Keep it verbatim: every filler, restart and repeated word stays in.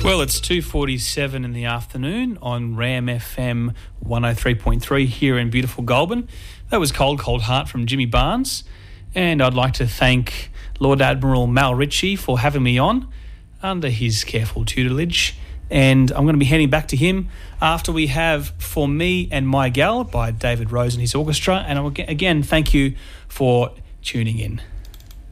Well, it's two forty-seven in the afternoon on Ram F M one oh three point three here in beautiful Goulburn. That was Cold, Cold Heart from Jimmy Barnes. And I'd like to thank Lord Admiral Mal Ritchie for having me on under his careful tutelage. And I'm going to be heading back to him after we have For Me and My Gal by David Rose and his orchestra. And again, thank you for tuning in.